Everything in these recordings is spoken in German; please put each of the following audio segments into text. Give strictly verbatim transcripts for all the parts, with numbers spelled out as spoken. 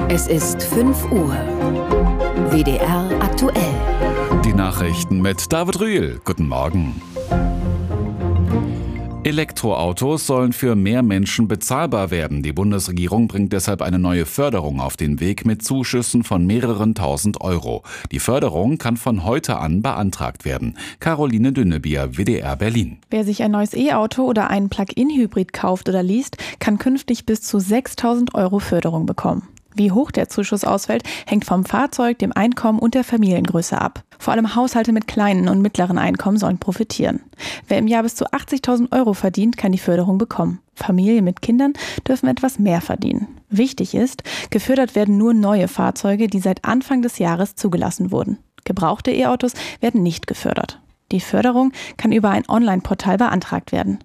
Es ist fünf Uhr. W D R aktuell. Die Nachrichten mit David Rühl. Guten Morgen. Elektroautos sollen für mehr Menschen bezahlbar werden. Die Bundesregierung bringt deshalb eine neue Förderung auf den Weg mit Zuschüssen von mehreren tausend Euro. Die Förderung kann von heute an beantragt werden. Caroline Dünnebier, W D R Berlin. Wer sich ein neues E-Auto oder einen Plug-in-Hybrid kauft oder liest, kann künftig bis zu sechstausend Euro Förderung bekommen. Wie hoch der Zuschuss ausfällt, hängt vom Fahrzeug, dem Einkommen und der Familiengröße ab. Vor allem Haushalte mit kleinen und mittleren Einkommen sollen profitieren. Wer im Jahr bis zu achtzigtausend Euro verdient, kann die Förderung bekommen. Familien mit Kindern dürfen etwas mehr verdienen. Wichtig ist, gefördert werden nur neue Fahrzeuge, die seit Anfang des Jahres zugelassen wurden. Gebrauchte E-Autos werden nicht gefördert. Die Förderung kann über ein Online-Portal beantragt werden.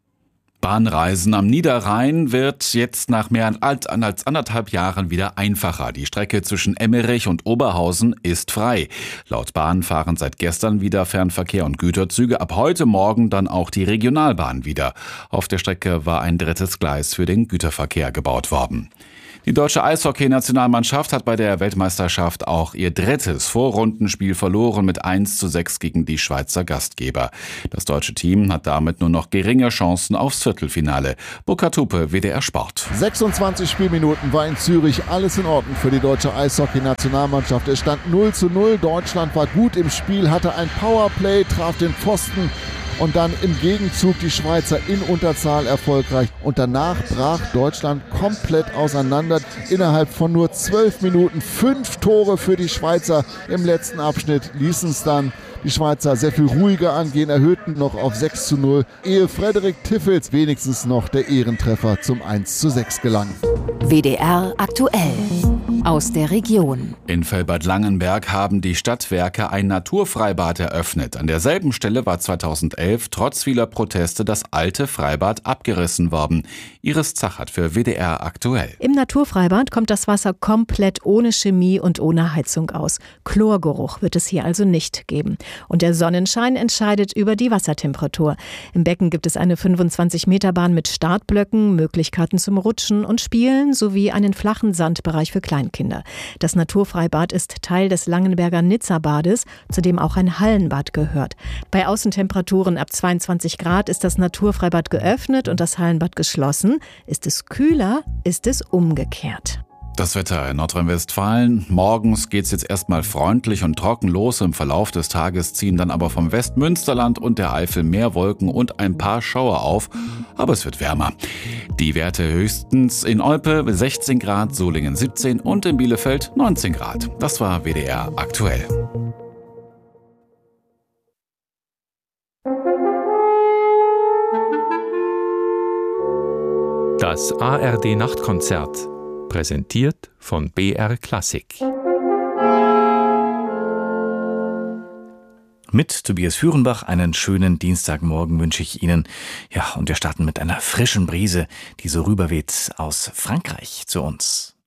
Bahnreisen am Niederrhein wird jetzt nach mehr als anderthalb Jahren wieder einfacher. Die Strecke zwischen Emmerich und Oberhausen ist frei. Laut Bahn fahren seit gestern wieder Fernverkehr und Güterzüge. Ab heute Morgen dann auch die Regionalbahn wieder. Auf der Strecke war ein drittes Gleis für den Güterverkehr gebaut worden. Die deutsche Eishockey-Nationalmannschaft hat bei der Weltmeisterschaft auch ihr drittes Vorrundenspiel verloren mit eins zu sechs gegen die Schweizer Gastgeber. Das deutsche Team hat damit nur noch geringe Chancen aufs Viertelfinale. Burkhard Hupe, W D R Sport. sechsundzwanzig Spielminuten war in Zürich alles in Ordnung für die deutsche Eishockey-Nationalmannschaft. Es stand null zu null. Deutschland war gut im Spiel, hatte ein Powerplay, traf den Pfosten. Und dann im Gegenzug die Schweizer in Unterzahl erfolgreich. Und danach brach Deutschland komplett auseinander. Innerhalb von nur zwölf Minuten fünf Tore für die Schweizer. Im letzten Abschnitt ließen es dann die Schweizer sehr viel ruhiger angehen, erhöhten noch auf sechs zu null, ehe Frederik Tiffels wenigstens noch der Ehrentreffer zum eins zu sechs gelang. W D R aktuell. Aus der Region. In Velbert-Langenberg haben die Stadtwerke ein Naturfreibad eröffnet. An derselben Stelle war zweitausendelf trotz vieler Proteste das alte Freibad abgerissen worden. Iris Zachert für W D R aktuell. Im Naturfreibad kommt das Wasser komplett ohne Chemie und ohne Heizung aus. Chlorgeruch wird es hier also nicht geben. Und der Sonnenschein entscheidet über die Wassertemperatur. Im Becken gibt es eine fünfundzwanzig Meter Bahn mit Startblöcken, Möglichkeiten zum Rutschen und Spielen sowie einen flachen Sandbereich für Kleinkinder. Das Naturfreibad ist Teil des Langenberger Nizza-Bades, zu dem auch ein Hallenbad gehört. Bei Außentemperaturen ab zweiundzwanzig Grad ist das Naturfreibad geöffnet und das Hallenbad geschlossen. Ist es kühler, ist es umgekehrt. Das Wetter in Nordrhein-Westfalen. Morgens geht's jetzt erstmal freundlich und trocken los. Im Verlauf des Tages ziehen dann aber vom Westmünsterland und der Eifel mehr Wolken und ein paar Schauer auf. Aber es wird wärmer. Die Werte höchstens in Olpe sechzehn Grad, Solingen siebzehn und in Bielefeld neunzehn Grad. Das war W D R aktuell. Das A R D-Nachtkonzert. Präsentiert von B R Klassik. Mit Tobias Führenbach einen schönen Dienstagmorgen wünsche ich Ihnen. Ja, und wir starten mit einer frischen Brise, die so rüberweht aus Frankreich zu uns.